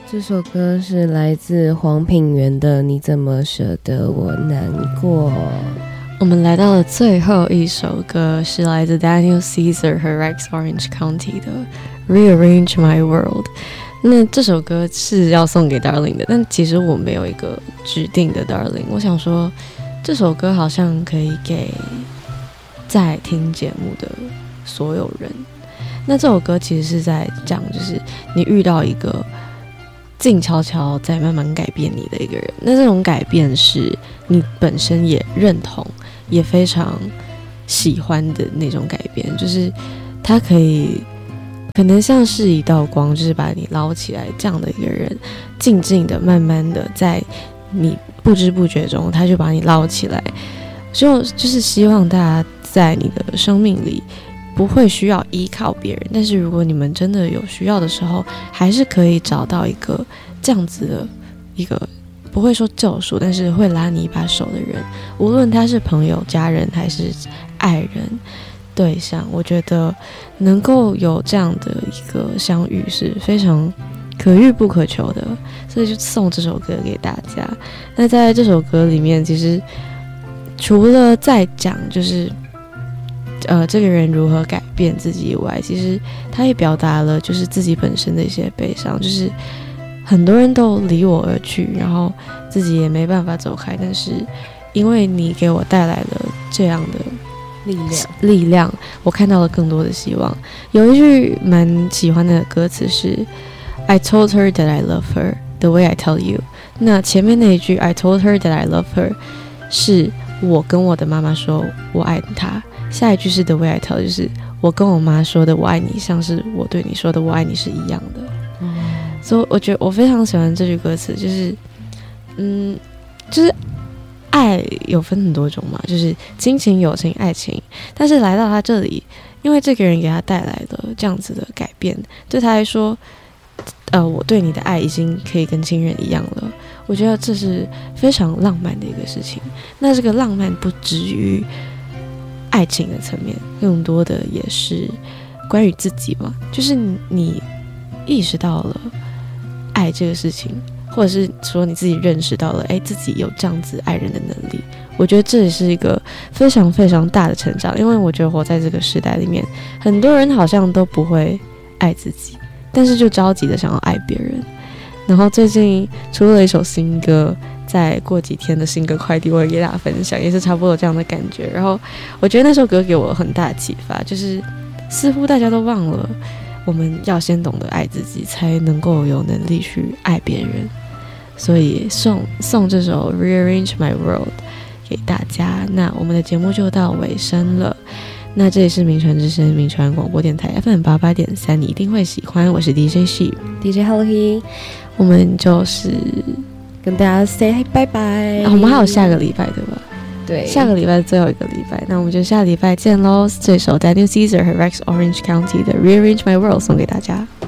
这首歌是来自黄品源的《你怎么舍得我难过》。 我们来到了最后一首歌，是来自 Daniel Caesar 和 Rex Orange County 的 Rearrange My World。那这首歌是要送给 Darling 的，但其实我没有一个指定的 Darling。我想说，这首歌好像可以给在听节目的所有人。那这首歌其实是在讲，就是你遇到一个静悄悄在慢慢改变你的一个人，那这种改变是你本身也认同也非常喜欢的那种改变，就是它可能像是一道光，就是把你捞起来，这样的一个人静静的慢慢的在你不知不觉中他就把你捞起来。就是希望大家在你的生命里不会需要依靠别人，但是如果你们真的有需要的时候，还是可以找到一个这样子的一个不会说救赎，但是会拉你一把手的人，无论他是朋友、家人还是爱人、对象，我觉得能够有这样的一个相遇是非常可遇不可求的，所以就送这首歌给大家。那在这首歌里面，其实除了在讲就是这个人如何改变自己以外，其实他也表达了就是自己本身的一些悲伤，就是很多人都离我而去，然后自己也没办法走开，但是因为你给我带来了这样的力量，我看到了更多的希望。有一句蛮喜欢的歌词是 I told her that I love her the way I tell you。 那前面那一句 I told her that I love her 是我跟我的妈妈说我爱她，下一句是 the way I tell you， 就是我跟我妈说的我爱你，像是我对你说的我爱你是一样的。所以我觉得我非常喜欢这句歌词，就是爱有分很多种嘛，就是亲情、友情、爱情。但是来到他这里，因为这个人给他带来了这样子的改变，对他来说，我对你的爱已经可以跟亲人一样了。我觉得这是非常浪漫的一个事情。那这个浪漫不止于爱情的层面，更多的也是关于自己嘛，就是你意识到了爱这个事情，或者是说你自己认识到了自己有这样子爱人的能力。我觉得这也是一个非常非常大的成长，因为我觉得活在这个时代里面，很多人好像都不会爱自己，但是就着急的想要爱别人。然后最近出了一首新歌，再过几天的新歌快递我会给大家分享，也是差不多这样的感觉。然后我觉得那首歌给我很大的启发，就是似乎大家都忘了我们要先懂得爱自己，才能够有能力去爱别人。所以送这首 Rearrange My World 给大家。那我们的节目就到尾声了。那这里是名传之声，名传广播电台 FM88.3，你一定会喜欢。我是 DJ She DJ Hello He， 我们就是跟大家 say 拜拜。 我们还有下个礼拜对吧？ 对， 下个礼拜最后一个礼拜，那我们就下礼拜见喽。这首 Daniel Caesar 和 Rex Orange County 的 Rearrange My World 送给大家。